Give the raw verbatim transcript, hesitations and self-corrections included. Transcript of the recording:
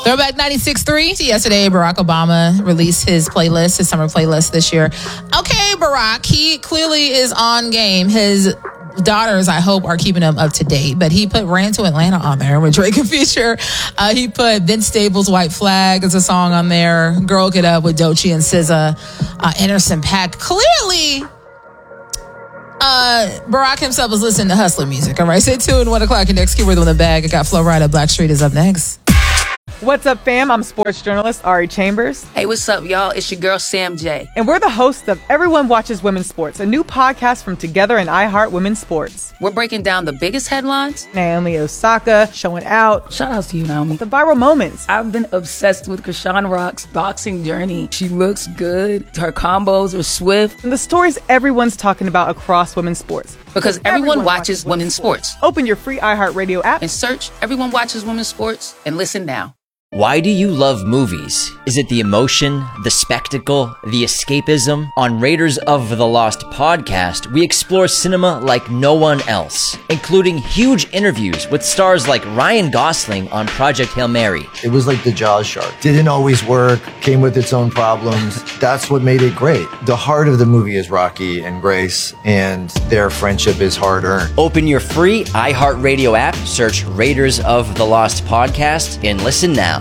Throwback ninety-six point three. Yesterday, Barack Obama released his playlist, his summer playlist this year. Okay, Barack, he clearly is on game. His daughters, I hope, are keeping him up to date. But he put Ran to Atlanta on there with Drake and Future. Uh, he put Vince Staples' White Flag as a song on there. Girl Get Up with Doechii and S Z A. Uh, Anderson .Paak. Clearly, uh, Barack himself was listening to hustler music. All right, stay tuned. One o'clock. Your next keyword on the bag. I got Flo Rida. Blackstreet is up next. What's up, fam? I'm sports journalist Ari Chambers. Hey, what's up, y'all? It's your girl, Sam J. And we're the hosts of Everyone Watches Women's Sports, a new podcast from Together and iHeart Women's Sports. We're breaking down the biggest headlines. Naomi Osaka showing out. Shout out to you, Naomi. The viral moments. I've been obsessed with Krishan Rock's boxing journey. She looks good. Her combos are swift. And the stories everyone's talking about across women's sports. Because everyone, everyone watches, watches women's sports. sports. Open your free iHeartRadio app and search Everyone Watches Women's Sports and listen now. Why do you love movies? Is it the emotion, the spectacle, the escapism? On Raiders of the Lost podcast, we explore cinema like no one else, including huge interviews with stars like Ryan Gosling on Project Hail Mary. It was like the Jaws shark. Didn't always work, came with its own problems. That's what made it great. The heart of the movie is Rocky and Grace, and their friendship is hard-earned. Open your free iHeartRadio app, search Raiders of the Lost podcast, and listen now.